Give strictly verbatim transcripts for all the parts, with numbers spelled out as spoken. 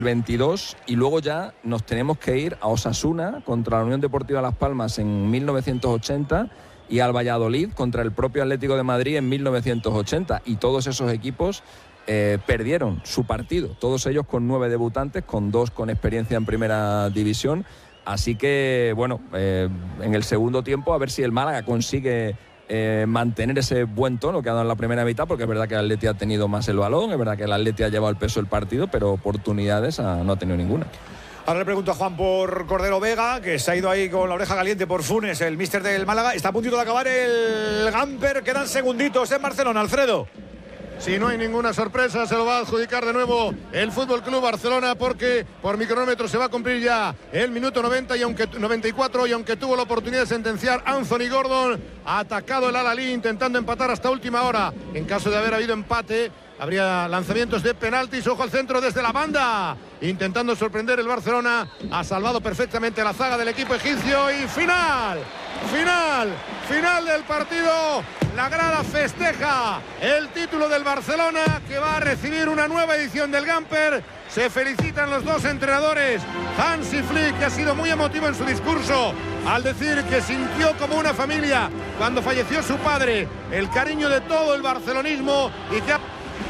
veintidós y luego ya nos tenemos que ir a Osasuna contra la Unión Deportiva Las Palmas en mil novecientos ochenta y al Valladolid contra el propio Atlético de Madrid en mil novecientos ochenta, y todos esos equipos eh, perdieron su partido, todos ellos con nueve debutantes, con dos con experiencia en primera división. Así que bueno, eh, en el segundo tiempo a ver si el Málaga consigue Eh, mantener ese buen tono que ha dado en la primera mitad, porque es verdad que el Atleti ha tenido más el balón, es verdad que el Atleti ha llevado el peso del partido, pero oportunidades ah, no ha tenido ninguna. Ahora le pregunto a Juan por Cordero Vega, que se ha ido ahí con la oreja caliente por Funes, el míster del Málaga. Está a puntito de acabar el Gamper, quedan segunditos en Barcelona. Alfredo. Si no hay ninguna sorpresa, se lo va a adjudicar de nuevo el F C Barcelona, porque por mi cronómetro se va a cumplir ya el minuto noventa y aunque noventa y cuatro, y aunque tuvo la oportunidad de sentenciar Anthony Gordon, ha atacado el Al-Ahly intentando empatar hasta última hora. En caso de haber habido empate, habría lanzamientos de penaltis. Ojo al centro desde la banda, intentando sorprender el Barcelona. Ha salvado perfectamente la zaga del equipo egipcio y final, final, final del partido. La grada festeja el título del Barcelona, que va a recibir una nueva edición del Gamper. Se felicitan los dos entrenadores. Hansi Flick, que ha sido muy emotivo en su discurso al decir que sintió como una familia cuando falleció su padre, el cariño de todo el barcelonismo, y que ha...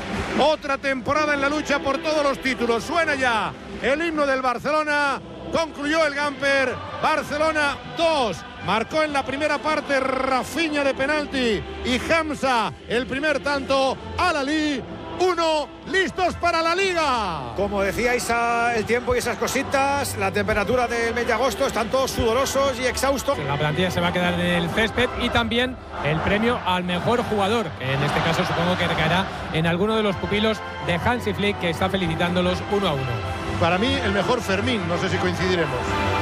otra temporada en la lucha por todos los títulos. Suena ya el himno del Barcelona. Concluyó el Gamper. Barcelona dos. Marcó en la primera parte Rafinha de penalti y Hamza el primer tanto. Al-Ahly uno. Listos para la Liga. Como decíais, el tiempo y esas cositas, la temperatura del mes de agosto, están todos sudorosos y exhaustos. La plantilla se va a quedar en el césped, y también el premio al mejor jugador, que en este caso supongo que recaerá en alguno de los pupilos de Hansi Flick, que está felicitándolos uno a uno. Para mí el mejor Fermín, no sé si coincidiremos.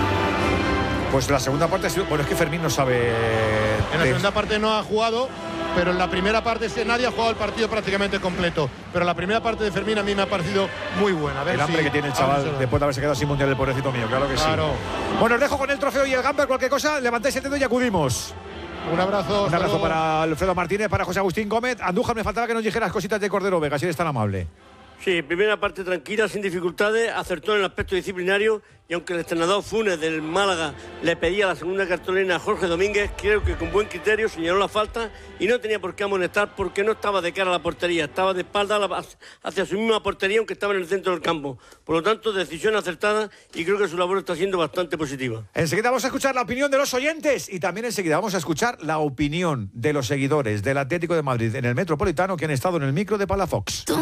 Pues la segunda parte ha sido... Bueno, es que Fermín no sabe... En la segunda parte no ha jugado, pero en la primera parte nadie ha jugado el partido prácticamente completo. Pero la primera parte de Fermín a mí me ha parecido muy buena. A ver el hambre si... que tiene el chaval después de haberse quedado sin mundial, del pobrecito mío, claro que claro. sí. Bueno, os dejo con el trofeo y el Gamper. Cualquier cosa, levantáis el dedo y acudimos. Un abrazo. Un abrazo para Alfredo Martínez, para José Agustín Gómez. Andújar, me faltaba que nos dijeras cositas de Cordero Vega, si eres tan amable. Sí, primera parte tranquila, sin dificultades, acertó en el aspecto disciplinario, y aunque el entrenador Funes del Málaga le pedía la segunda cartulina a Jorge Domínguez, creo que con buen criterio señaló la falta y no tenía por qué amonestar, porque no estaba de cara a la portería, estaba de espalda hacia su misma portería, aunque estaba en el centro del campo. Por lo tanto, decisión acertada, y creo que su labor está siendo bastante positiva. Enseguida vamos a escuchar la opinión de los oyentes, y también enseguida vamos a escuchar la opinión de los seguidores del Atlético de Madrid en el Metropolitano, que han estado en el micro de Palafox.